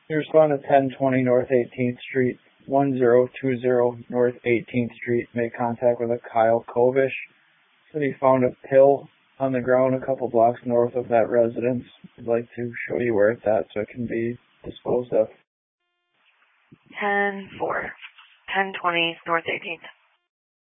You respond to 1020 North 18th Street, 1020 North 18th Street. Made contact with a Kyle Kovish. Said he found a pill on the ground a couple blocks north of that residence. I'd like to show you where it's at so it can be disposed of. 10-4. 1020 North 18th.